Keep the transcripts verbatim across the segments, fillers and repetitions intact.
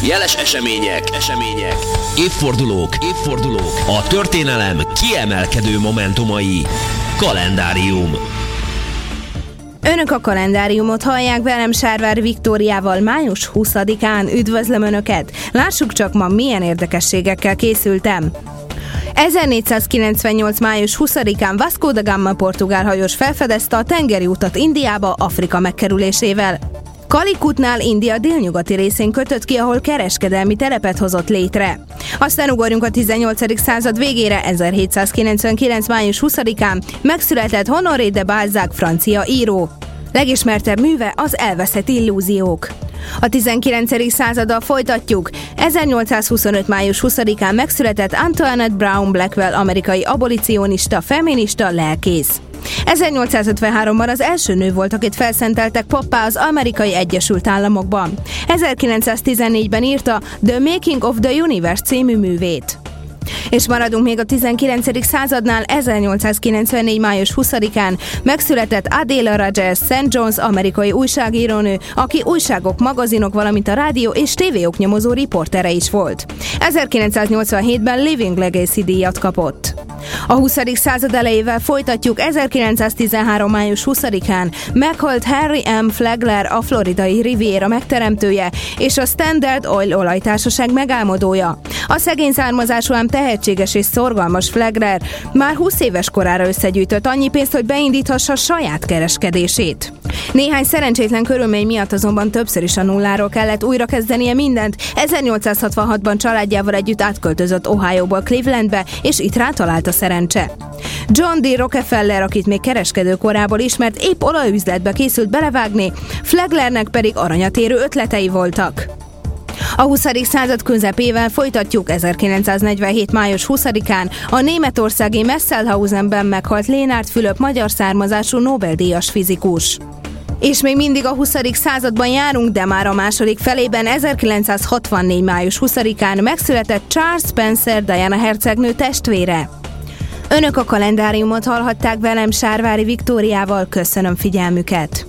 Jeles események, események, évfordulók, évfordulók, a történelem kiemelkedő momentumai. Kalendárium. Önök a kalendáriumot hallják, velem Sárvári Viktóriával május huszadikán. Üdvözlöm Önöket! Lássuk csak ma, milyen érdekességekkel készültem. ezernégyszázkilencvennyolc. május huszadikán Vasco da Gama portugál hajós felfedezte a tengeri utat Indiába Afrika megkerülésével. Kalikutnál India délnyugati részén kötött ki, ahol kereskedelmi telepet hozott létre. Aztán ugorjunk a tizennyolcadik század végére, ezerhétszázkilencvenkilenc. május huszadikán megszületett Honoré de Balzac, francia író. Legismertebb műve az Elveszett illúziók. A tizenkilencedik századdal folytatjuk. ezernyolcszázhuszonöt. május huszadikán megszületett Antoinette Brown Blackwell, amerikai abolicionista, feminista, lelkész. ezernyolcszázötvenháromban az első nő volt, akit felszenteltek pappá az Amerikai Egyesült Államokban. ezerkilencszáztizennégyben írta The Making of the Universe című művét. És maradunk még a tizenkilencedik századnál, ezernyolcszázkilencvennégy. május huszadikán megszületett Adela Rogers Saint Johns, amerikai újságírónő, aki újságok, magazinok, valamint a rádió és tévéoknyomozó riportere is volt. ezerkilencszáznyolcvanhétben Living Legacy díjat kapott. A huszadik század elejével folytatjuk. ezerkilencszáztizenhárom. május huszadikán meghalt Henry M. Flagler, a floridai Riviera megteremtője és a Standard Oil olajtársaság megálmodója. A szegény származású, ám tehetséges és szorgalmas Flagler már húsz éves korára összegyűjtött annyi pénzt, hogy beindíthassa saját kereskedését. Néhány szerencsétlen körülmény miatt azonban többször is a nulláról kellett újrakezdenie mindent. ezernyolcszázhatvanhatban családjával együtt átköltözött Ohioból Clevelandbe, és itt rátalált a szerencse. John D. Rockefeller, akit még kereskedő korából ismert, épp olajüzletbe készült belevágni, Flaglernek pedig aranyatérő ötletei voltak. A huszadik század közepével folytatjuk. ezerkilencszáznegyvenhét. május huszadikán a németországi Messelhausenben meghalt Lénárd Fülöp, magyar származású Nobel-díjas fizikus. És még mindig a huszadik században járunk, de már a második felében, ezerkilencszázhatvannégy. május huszadikán megszületett Charles Spencer, Diana hercegnő testvére. Önök a kalendáriumot hallhatták, velem Sárvári Viktóriával. Köszönöm figyelmüket!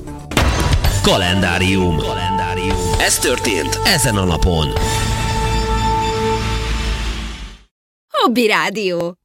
Kalendárium. Kalendárium. Ez történt ezen a napon. Hobby Rádió.